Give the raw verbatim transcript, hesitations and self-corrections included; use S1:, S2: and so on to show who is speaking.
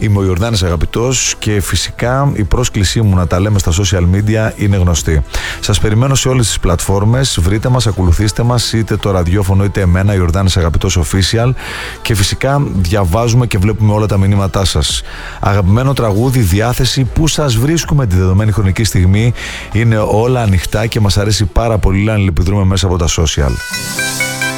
S1: Είμαι ο Ιορδάνης Αγαπητός και φυσικά η πρόσκλησή μου να τα λέμε στα social media είναι γνωστή. Σας περιμένω σε όλες τις πλατφόρμες, βρείτε μας, ακολουθήστε μας, είτε το ραδιόφωνο είτε εμένα, Ιορδάνης Αγαπητός Official, και φυσικά διαβάζουμε και βλέπουμε όλα τα μηνύματά σας. Αγαπημένο τραγούδι, διάθεση, πού σας βρίσκουμε τη δεδομένη χρονική στιγμή, είναι όλα ανοιχτά και μας αρέσει πάρα πολύ να επιδρούμε μέσα από τα social.